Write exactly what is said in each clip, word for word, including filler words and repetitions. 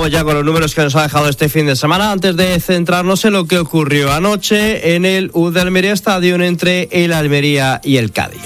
Vamos ya con los números que nos ha dejado este fin de semana, antes de centrarnos en lo que ocurrió anoche en el U de Almería Stadium entre el Almería y el Cádiz.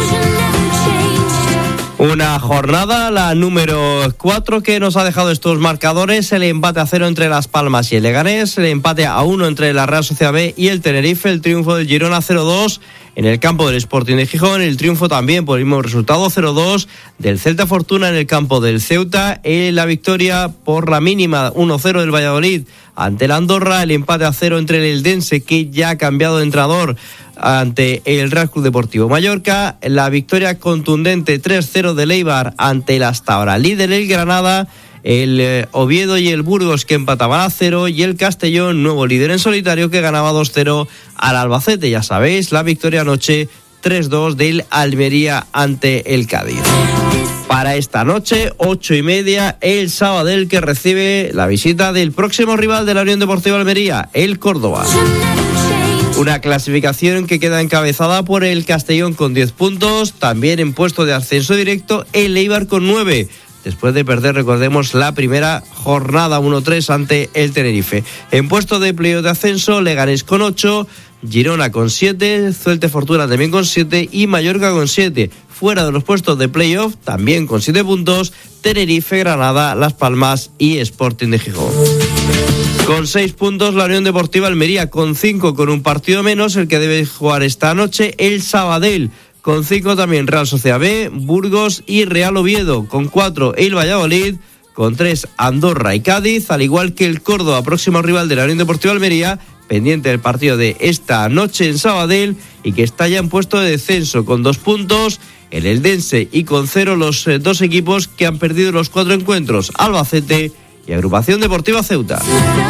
Una jornada, la número cuatro, que nos ha dejado estos marcadores: el empate a cero entre Las Palmas y el Leganés, el empate a uno entre la Real Sociedad B y el Tenerife, el triunfo del Girona cero dos en el campo del Sporting de Gijón, el triunfo también por el mismo resultado cero dos del Celta Fortuna en el campo del Ceuta, eh, la victoria por la mínima uno cero del Valladolid ante el Andorra, el empate a cero entre el Eldense, que ya ha cambiado de entrenador, ante el Real Club Deportivo Mallorca, la victoria contundente tres cero del Eibar ante el hasta ahora líder el Granada, el eh, Oviedo y el Burgos, que empataban a cero, y el Castellón, nuevo líder en solitario, que ganaba dos cero al Albacete. Ya sabéis, la victoria anoche tres dos del Almería ante el Cádiz. Para esta noche, ocho y media, el Sabadell, que recibe la visita del próximo rival de la Unión Deportiva Almería, el Córdoba. Una clasificación que queda encabezada por el Castellón con diez puntos, también en puesto de ascenso directo el Eibar con nueve, después de perder, recordemos, la primera jornada uno tres ante el Tenerife. En puesto de playoff de ascenso, Leganés con ocho, Girona con siete, Celta Fortuna también con siete y Mallorca con siete. Fuera de los puestos de playoff, también con siete puntos, Tenerife, Granada, Las Palmas y Sporting de Gijón. Con seis puntos la Unión Deportiva Almería, con cinco, con un partido menos, el que debe jugar esta noche el Sabadell. Con cinco también Real Sociedad B, Burgos y Real Oviedo. Con cuatro el Valladolid, con tres Andorra y Cádiz, al igual que el Córdoba, próximo rival de la Unión Deportiva Almería, pendiente del partido de esta noche en Sabadell, y que está ya en puesto de descenso con dos puntos el Eldense y con cero los eh, dos equipos que han perdido los cuatro encuentros, Albacete y Agrupación Deportiva Ceuta.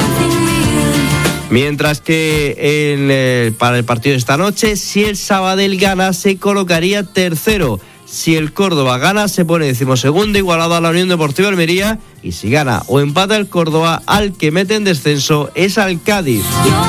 Mientras que en, eh, para el partido de esta noche, si el Sabadell gana, se colocaría tercero. Si el Córdoba gana, se pone decimosegundo, igualado a la Unión Deportiva Almería. Y si gana o empata el Córdoba, al que mete en descenso es al Cádiz.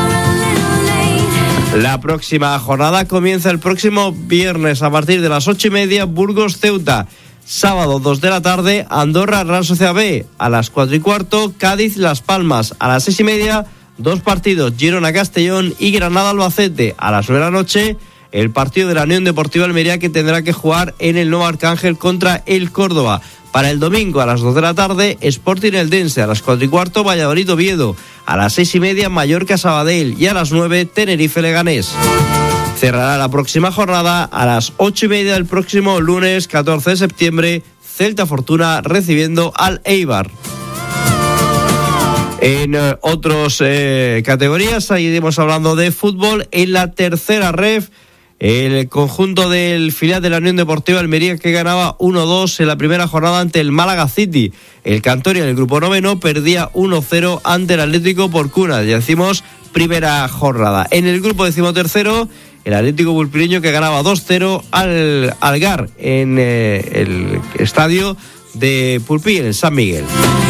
La próxima jornada comienza el próximo viernes a partir de las ocho y media, Burgos Ceuta. Sábado dos de la tarde, Andorra Real Sociedad B. A las cuatro y cuarto, Cádiz Las Palmas. A las seis y media, dos partidos, Girona Castellón y Granada Albacete. A las nueve de la noche, el partido de la Unión Deportiva Almería, que tendrá que jugar en el Nuevo Arcángel contra el Córdoba. Para el domingo a las dos de la tarde, Sporting Eldense. A las cuatro y cuarto, Valladolid Oviedo. A las seis y media, Mallorca Sabadell. Y a las nueve, Tenerife Leganés. Cerrará la próxima jornada a las ocho y media del próximo lunes catorce de septiembre, Celta Fortuna recibiendo al Eibar. En eh, otras eh, categorías, seguiremos hablando de fútbol. En la tercera ref, el conjunto del filial de la Unión Deportiva Almería, que ganaba uno dos en la primera jornada ante el Málaga City. El Cantoria, en el grupo noveno, perdía uno cero ante el Atlético Porcuna. Ya decimos, primera jornada. En el grupo decimotercero, el Atlético Pulpileño, que ganaba dos cero al Algar en eh, el estadio de Pulpí, en el San Miguel.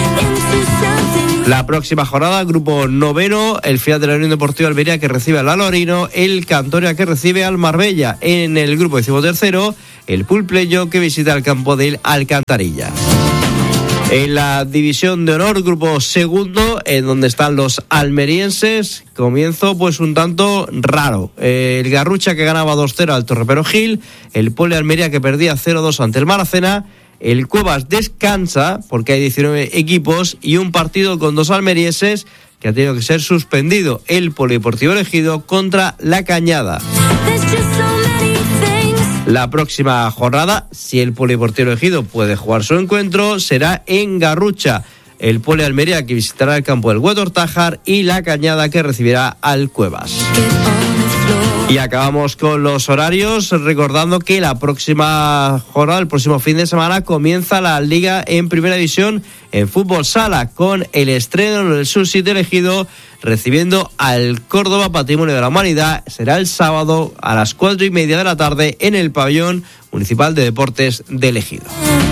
La próxima jornada, grupo noveno, el filial de la Unión Deportiva Almería, que recibe al Alorino, el Cantoria, que recibe al Marbella. En el grupo decimotercero, el Pulpleño, que visita el campo del Alcantarilla. En la división de honor, grupo segundo, en donde están los almerienses, comienzo pues un tanto raro. El Garrucha, que ganaba dos cero al Torrepero Gil, el Pole Almería, que perdía cero dos ante el Maracena. El Cuevas descansa porque hay diecinueve equipos y un partido con dos almerienses que ha tenido que ser suspendido. El Polideportivo Ejido contra La Cañada. La próxima jornada, si el Polideportivo Ejido puede jugar su encuentro, será en Garrucha. El Pole Almería, que visitará el campo del Huetortájar, y La Cañada, que recibirá al Cuevas. Y acabamos con los horarios, recordando que la próxima jornada, el próximo fin de semana, comienza la Liga en Primera División en Fútbol Sala, con el estreno del Sur City Ejido recibiendo al Córdoba Patrimonio de la Humanidad. Será el sábado a las cuatro y media de la tarde en el Pabellón Municipal de Deportes de Ejido.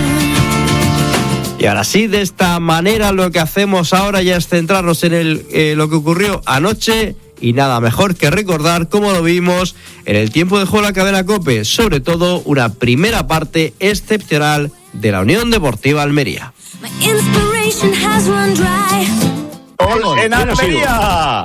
Y ahora sí, de esta manera lo que hacemos ahora ya es centrarnos en el, eh, lo que ocurrió anoche. Y nada mejor que recordar cómo lo vimos en el tiempo de juego de la cadena COPE, sobre todo una primera parte excepcional de la Unión Deportiva Almería. Gol en Almería.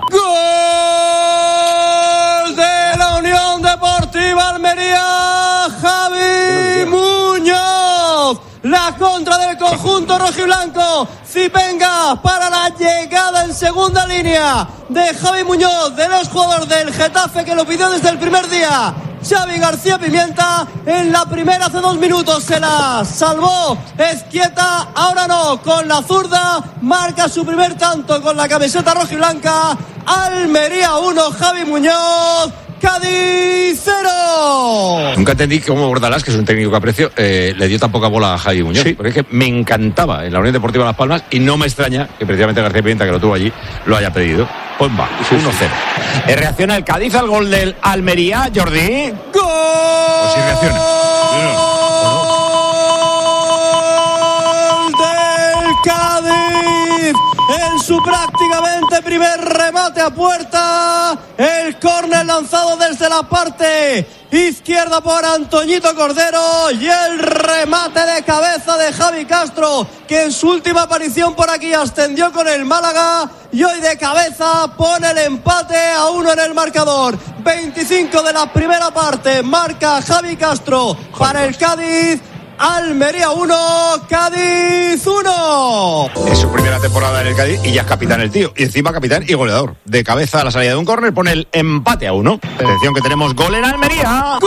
¡Gol de la Unión Deportiva Almería! ¡Javi Muñoz! La contra del conjunto rojiblanco. Zipenga para la llegada en segunda línea de Javi Muñoz, de los jugadores del Getafe, que lo pidió desde el primer día. Xavi García Pimienta en la primera hace dos minutos se la salvó Ezquieta, ahora no, con la zurda marca su primer tanto con la camiseta rojiblanca. Almería uno, Javi Muñoz, Cádiz cero. Nunca entendí cómo Bordalás, que es un técnico que aprecio, eh, le dio tan poca bola a Javi Muñoz. Sí. Porque es que me encantaba en la Unión Deportiva Las Palmas y no me extraña que precisamente García Pimienta, que lo tuvo allí, lo haya pedido. Pues va, uno cero. Sí. Eh, ¿Reacciona el Cádiz al gol del Almería, Jordi? ¡Gol! Pues sí reacciona. ¡Gol del Cádiz! En su prácticamente primer remate a puerta, el córner lanzado desde la parte izquierda por Antoñito Cordero y el remate de cabeza de Javi Castro, que en su última aparición por aquí ascendió con el Málaga y hoy de cabeza pone el empate a uno en el marcador. veinticinco de la primera parte, marca Javi Castro para el Cádiz. Almería uno, Cádiz uno. Es su primera temporada en el Cádiz y ya es capitán el tío. Y encima capitán y goleador. De cabeza a la salida de un córner pone el empate a uno. Atención que tenemos gol en Almería.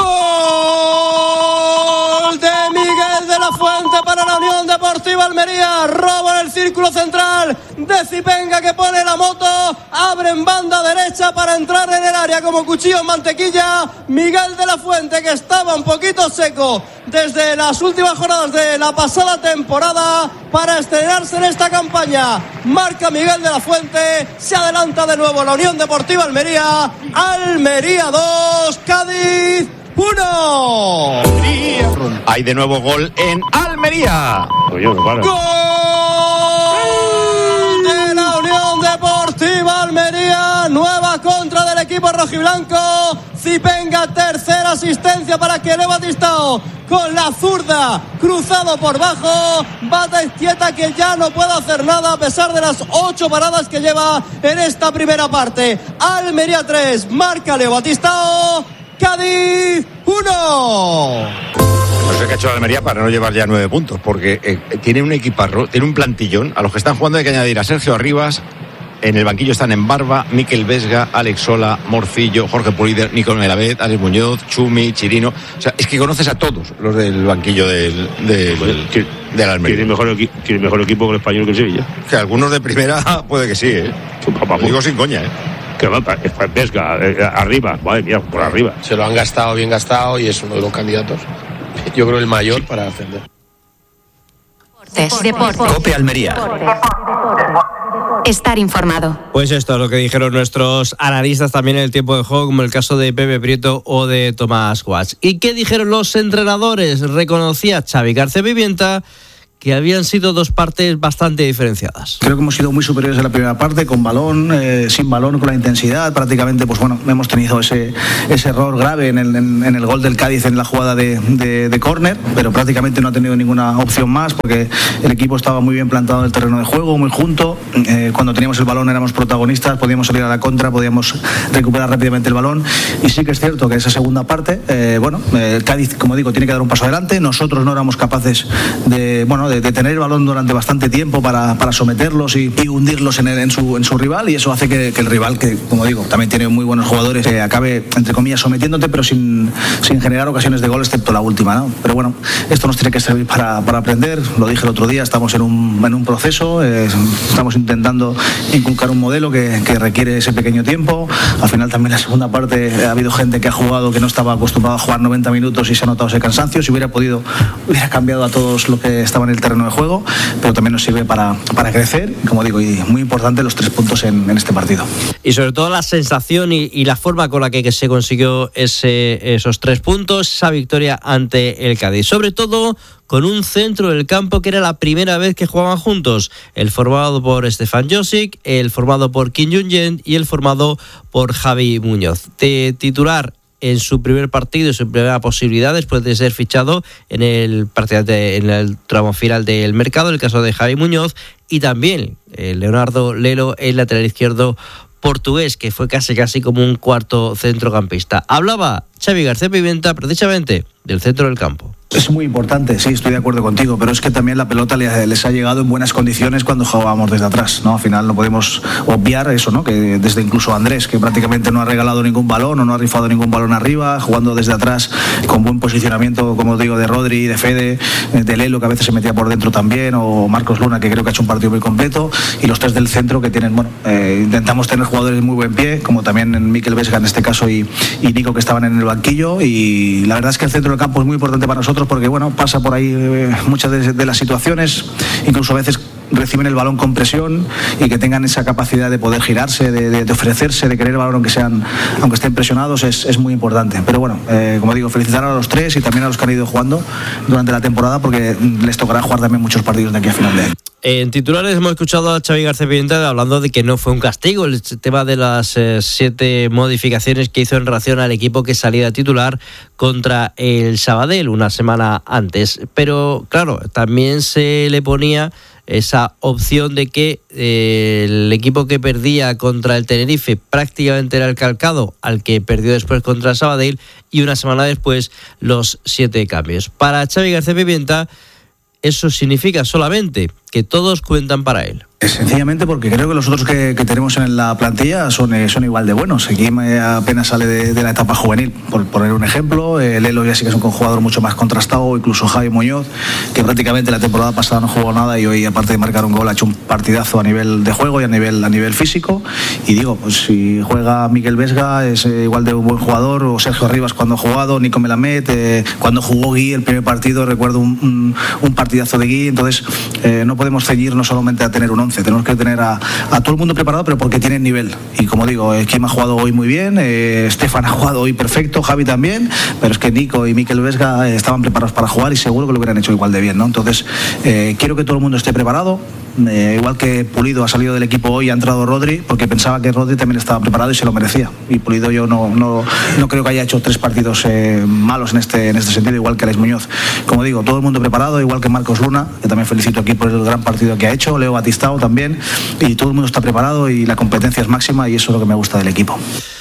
¡Gol de Miguel de la Fuente para la Unión Deportiva Almería! Robo en el círculo central de Zipenga, que pone la moto, abre en banda derecha para entrar en el área como cuchillo en mantequilla. Miguel de la Fuente, que estaba un poquito seco desde las últimas jornadas de la pasada temporada, para estrenarse en esta campaña. Marca Miguel de la Fuente, se adelanta de nuevo la Unión Deportiva Almería. Almería dos, Cádiz uno. Hay de nuevo gol en Almería. ¡Gol de la Unión Deportiva Almería! Nueva contra del equipo rojiblanco. Zipenga, tercera asistencia para Kelly Batistao con la zurda, cruzado por bajo. Bata Ezquieta, que ya no puede hacer nada a pesar de las ocho paradas que lleva en esta primera parte. Almería tres, marca Leo Batistao. Cádiz uno. No sé qué ha hecho la Almería para no llevar ya nueve puntos, porque eh, tiene un equiparro, tiene un plantillón. A los que están jugando hay que añadir a Sergio Arribas. En el banquillo están en Barba, Miquel Vesga, Alex Sola, Morcillo, Jorge Pulider, Nicolás Melamed, Alex Muñoz, Chumi, Chirino. O sea, es que conoces a todos los del banquillo del, del, bueno, del, del Almería. ¿Tiene mejor, equi- ¿Tiene mejor equipo que el Español que el Sevilla? Que algunos de primera puede que sí, ¿eh? Lo digo sin coña, ¿eh? Que va, Vesga, eh, arriba, madre mía, por arriba. Se lo han gastado, bien gastado, y es uno de los candidatos. Yo creo el mayor para ascender. Deportes, deportes. Cope Almería. Estar informado. Pues esto es lo que dijeron nuestros analistas también en el tiempo de juego, como el caso de Pepe Prieto o de Tomás Guas. ¿Y qué dijeron los entrenadores? Reconocía Xavi García Pimienta que habían sido dos partes bastante diferenciadas. Creo que hemos sido muy superiores en la primera parte, con balón, eh, sin balón, con la intensidad. Prácticamente, pues bueno, hemos tenido ese, ese error grave en el, en, en el gol del Cádiz en la jugada de, de, de córner, pero prácticamente no ha tenido ninguna opción más, porque el equipo estaba muy bien plantado en el terreno de juego, muy junto. Eh, cuando teníamos el balón éramos protagonistas, podíamos salir a la contra, podíamos recuperar rápidamente el balón. Y sí que es cierto que esa segunda parte, eh, bueno, eh, el Cádiz, como digo, tiene que dar un paso adelante. Nosotros no éramos capaces de, bueno, De, de tener el balón durante bastante tiempo para, para someterlos y, y hundirlos en, el, en, su, en su rival, y eso hace que, que el rival, que como digo, también tiene muy buenos jugadores, eh, acabe, entre comillas, sometiéndote, pero sin, sin generar ocasiones de gol, excepto la última, ¿no? Pero bueno, esto nos tiene que servir para, para aprender. Lo dije el otro día, estamos en un, en un proceso, eh, estamos intentando inculcar un modelo que, que requiere ese pequeño tiempo. Al final también en la segunda parte ha habido gente que ha jugado que no estaba acostumbrado a jugar noventa minutos y se ha notado ese cansancio. Si hubiera podido, hubiera cambiado a todos lo que estaba en el terreno de juego, pero también nos sirve para, para crecer, como digo, y muy importante los tres puntos en, en este partido. Y sobre todo la sensación y, y la forma con la que, que se consiguió ese, esos tres puntos, esa victoria ante el Cádiz. Sobre todo con un centro del campo que era la primera vez que jugaban juntos, el formado por Stefan Josic, el formado por Kim Jung-jen y el formado por Javi Muñoz. De titular en su primer partido, su primera posibilidad después de ser fichado en el partido de, en el tramo final del mercado, el caso de Javi Muñoz, y también eh, Leonardo Lelo, el lateral izquierdo portugués, que fue casi casi como un cuarto centrocampista. Hablaba Xavi García Pimienta precisamente del centro del campo. Es muy importante, sí, estoy de acuerdo contigo, pero es que también la pelota les ha llegado en buenas condiciones cuando jugábamos desde atrás, ¿no? Al final no podemos obviar eso, ¿no? Que desde incluso Andrés, que prácticamente no ha regalado ningún balón o no ha rifado ningún balón arriba, jugando desde atrás con buen posicionamiento, como os digo, de Rodri, de Fede, de Lelo, que a veces se metía por dentro también, o Marcos Luna, que creo que ha hecho un partido muy completo, y los tres del centro que tienen, bueno, eh, intentamos tener jugadores de muy buen pie, como también Mikel Vesga en este caso y, y Nico, que estaban en el banquillo, y la verdad es que el centro del campo es muy importante para nosotros, porque bueno, pasa por ahí eh, muchas de, de las situaciones, incluso a veces reciben el balón con presión y que tengan esa capacidad de poder girarse, de, de, de ofrecerse, de querer el balón aunque sean, aunque estén presionados, es, es muy importante. Pero bueno, eh, como digo, felicitar a los tres y también a los que han ido jugando durante la temporada, porque les tocará jugar también muchos partidos de aquí a final de año. En titulares hemos escuchado a Xavi García Pimienta hablando de que no fue un castigo el tema de las eh, siete modificaciones que hizo en relación al equipo que salía a titular contra el Sabadell una semana antes. Pero claro, también se le ponía esa opción de que eh, el equipo que perdía contra el Tenerife prácticamente era el calcado al que perdió después contra el Sabadell, y una semana después los siete cambios. Para Xavi García Pimienta eso significa solamente que todos cuentan para él. Sencillamente porque creo que los otros que, que tenemos en la plantilla son, eh, son igual de buenos. Aquí apenas sale de, de la etapa juvenil, por poner un ejemplo. Eh, Lelo ya sí que es un jugador mucho más contrastado, incluso Javi Muñoz, que prácticamente la temporada pasada no jugó nada y hoy, aparte de marcar un gol, ha hecho un partidazo a nivel de juego y a nivel, a nivel físico. Y digo, pues si juega Mikel Vesga es eh, igual de un buen jugador, o Sergio Arribas cuando ha jugado, Nico Melamed, eh, cuando jugó Gui el primer partido, recuerdo un, un, un partidazo de Gui. Entonces eh, no podemos ceñirnos solamente a tener un once, tenemos que tener a, a todo el mundo preparado, pero porque tienen nivel. Y como digo, eh, Kim ha jugado hoy muy bien, eh, Stefan ha jugado hoy perfecto, Javi también, pero es que Nico y Mikel Vesga eh, estaban preparados para jugar y seguro que lo hubieran hecho igual de bien, ¿no? Entonces eh, quiero que todo el mundo esté preparado. Eh, igual que Pulido ha salido del equipo hoy, ha entrado Rodri, porque pensaba que Rodri también estaba preparado y se lo merecía. Y Pulido yo no, no, no creo que haya hecho tres partidos eh, malos en este, en este sentido, igual que Alex Muñoz. Como digo, todo el mundo preparado, igual que Marcos Luna, que también felicito aquí por el gran partido que ha hecho, Leo Batistao también, y todo el mundo está preparado y la competencia es máxima, y eso es lo que me gusta del equipo.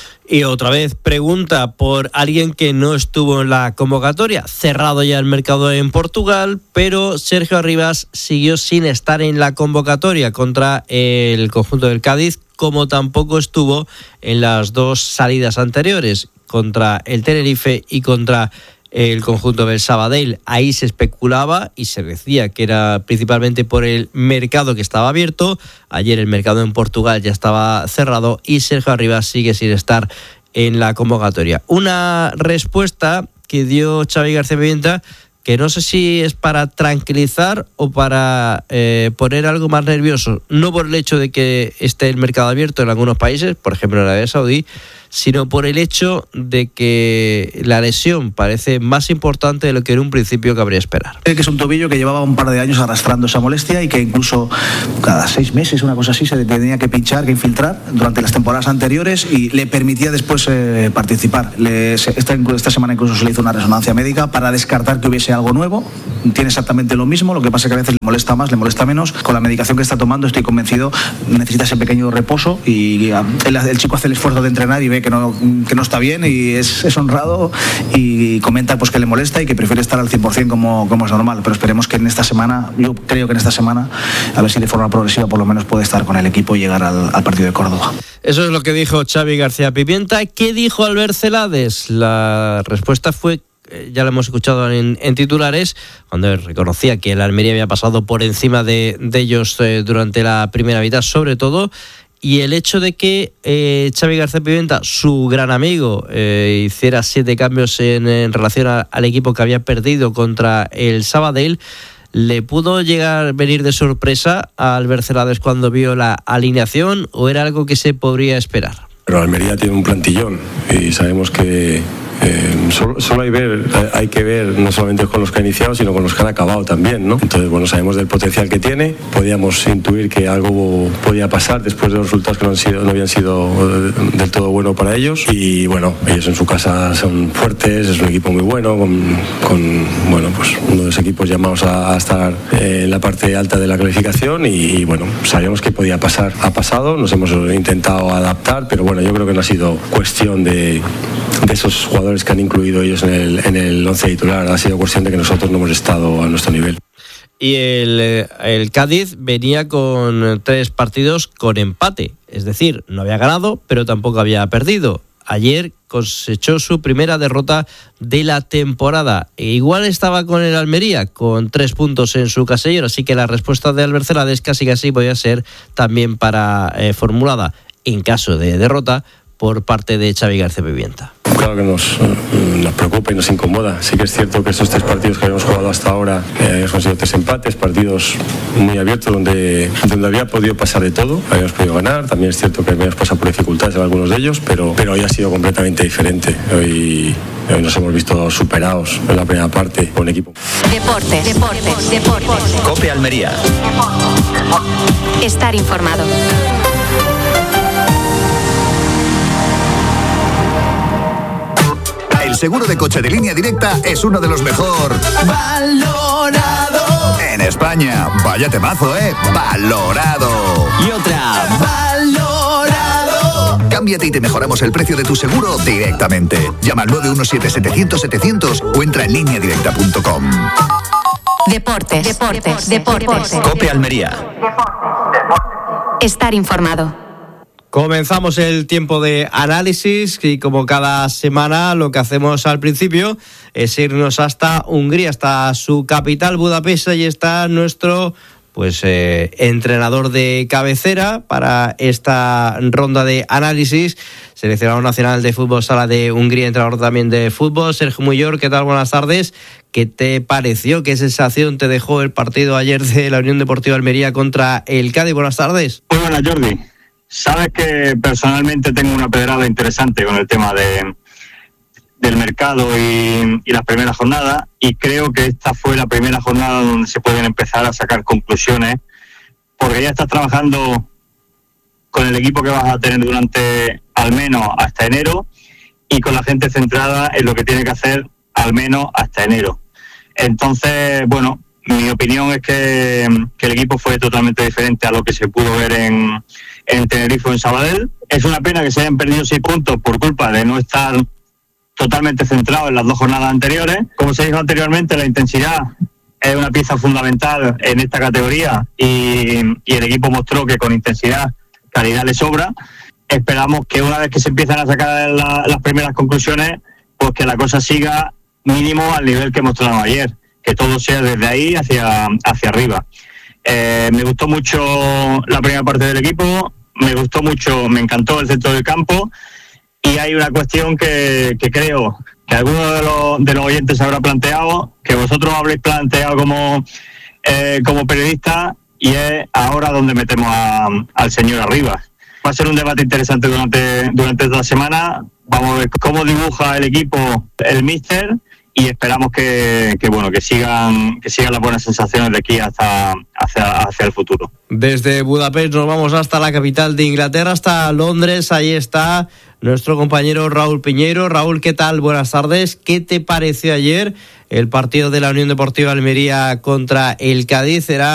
Y otra vez pregunta por alguien que no estuvo en la convocatoria. Cerrado ya el mercado en Portugal, pero Sergio Arribas siguió sin estar en la convocatoria contra el conjunto del Cádiz, como tampoco estuvo en las dos salidas anteriores, contra el Tenerife y contra el conjunto del Sabadell. Ahí se especulaba y se decía que era principalmente por el mercado que estaba abierto. Ayer el mercado en Portugal ya estaba cerrado y Sergio Arribas sigue sin estar en la convocatoria. Una respuesta que dio Xavi García Pimienta que no sé si es para tranquilizar o para eh, poner algo más nervioso, no por el hecho de que esté el mercado abierto en algunos países, por ejemplo en Arabia Saudí, sino por el hecho de que la lesión parece más importante de lo que en un principio cabría esperar. Que es un tobillo que llevaba un par de años arrastrando esa molestia y que incluso cada seis meses, una cosa así, se tenía que pinchar, que infiltrar durante las temporadas anteriores, y le permitía después eh, participar. Le, esta, esta semana incluso se le hizo una resonancia médica para descartar que hubiese algo nuevo. Tiene exactamente lo mismo, lo que pasa es que a veces le molesta más, le molesta menos. Con la medicación que está tomando, estoy convencido, necesita ese pequeño reposo, y el, el chico hace el esfuerzo de entrenar y ve que no, que no está bien, y es, es honrado, y comenta pues que le molesta y que prefiere estar al cien por ciento como, como es normal. Pero esperemos que en esta semana, yo creo que en esta semana, a ver si de forma progresiva por lo menos puede estar con el equipo y llegar al, al partido de Córdoba. Eso es lo que dijo Xavi García Pimienta. ¿Qué dijo Albert Celades? La respuesta fue, ya lo hemos escuchado en, en titulares, cuando él reconocía que el Almería había pasado por encima de, de ellos eh, durante la primera mitad, sobre todo, y el hecho de que eh, Xavi García Pimienta, su gran amigo, eh, hiciera siete cambios en, en relación a, al equipo que había perdido contra el Sabadell, ¿le pudo llegar venir de sorpresa a Albert Celades cuando vio la alineación, o era algo que se podría esperar? Pero Almería tiene un plantillón y sabemos que Eh, solo, solo hay, ver, hay que ver no solamente con los que han iniciado, sino con los que han acabado también, ¿no? Entonces, bueno, sabemos del potencial que tiene, podíamos intuir que algo podía pasar después de los resultados que no, han sido, no habían sido del todo bueno para ellos, y bueno, ellos en su casa son fuertes, es un equipo muy bueno, con, con bueno, pues uno de los equipos llamados a, a estar en la parte alta de la clasificación, y, y bueno, sabíamos que podía pasar, ha pasado, nos hemos intentado adaptar, pero bueno, yo creo que no ha sido cuestión de, de esos jugadores que han incluido ellos en el, en el once titular, ha sido cuestión de que nosotros no hemos estado a nuestro nivel. Y el, el Cádiz venía con tres partidos con empate, es decir, no había ganado, pero tampoco había perdido. Ayer cosechó su primera derrota de la temporada. E igual estaba con el Almería, con tres puntos en su casillero, así que la respuesta de Albert Celades casi casi podía ser también para eh, formulada en caso de derrota por parte de Xavi García Pimienta. Claro que nos, nos preocupa y nos incomoda. Sí que es cierto que estos tres partidos que habíamos jugado hasta ahora eh, hemos conseguido tres empates, partidos muy abiertos donde, donde había podido pasar de todo, habíamos podido ganar. También es cierto que habíamos pasado por dificultades en algunos de ellos, pero, pero hoy ha sido completamente diferente. Hoy, hoy nos hemos visto superados en la primera parte por un equipo. Deportes, deportes, deportes. COPE Almería. Estar informado. El seguro de coche de Línea Directa es uno de los mejor valorado en España. Vaya temazo, ¿eh? Valorado. Y otra, valorado. Cámbiate y te mejoramos el precio de tu seguro directamente. Llama al nueve uno siete, setecientos, setecientos o entra en línea directa punto com. Deportes, deportes, deportes. COPE Almería. Estar informado. Comenzamos el tiempo de análisis y como cada semana lo que hacemos al principio es irnos hasta Hungría, hasta su capital Budapest. Ahí está nuestro pues eh, entrenador de cabecera para esta ronda de análisis, seleccionador nacional de fútbol sala de Hungría, entrenador también de fútbol, Sergio Muyor. ¿Qué tal? Buenas tardes. ¿Qué te pareció? ¿Qué sensación te dejó el partido ayer de la Unión Deportiva Almería contra el Cádiz? Buenas tardes. Muy buenas, Jordi. Sabes que personalmente tengo una pedrada interesante con el tema de del mercado y, y las primeras jornadas, y creo que esta fue la primera jornada donde se pueden empezar a sacar conclusiones, porque ya estás trabajando con el equipo que vas a tener durante al menos hasta enero y con la gente centrada en lo que tiene que hacer al menos hasta enero. Entonces, bueno, mi opinión es que, que el equipo fue totalmente diferente a lo que se pudo ver en, en Tenerife o en Sabadell. Es una pena que se hayan perdido seis puntos por culpa de no estar totalmente centrado en las dos jornadas anteriores. Como se dijo anteriormente, la intensidad es una pieza fundamental en esta categoría y, y el equipo mostró que con intensidad, calidad le sobra. Esperamos que una vez que se empiezan a sacar la, las primeras conclusiones, pues que la cosa siga mínimo al nivel que mostraron ayer, que todo sea desde ahí hacia, hacia arriba. Eh, me gustó mucho la primera parte del equipo, me gustó mucho, me encantó el centro del campo, y hay una cuestión que, que creo que alguno de los, de los oyentes habrá planteado, que vosotros habréis planteado como, eh, como periodistas, y es ahora donde metemos a, al señor Arribas. Va a ser un debate interesante durante, durante esta semana. Vamos a ver cómo dibuja el equipo el míster, y esperamos que, que bueno que sigan que sigan las buenas sensaciones de aquí hasta hacia, hacia el futuro. Desde Budapest nos vamos hasta la capital de Inglaterra, hasta Londres. Ahí está nuestro compañero Raúl Piñeiro. Raúl, ¿qué tal? Buenas tardes. ¿Qué te pareció ayer el partido de la Unión Deportiva Almería contra el Cádiz? Era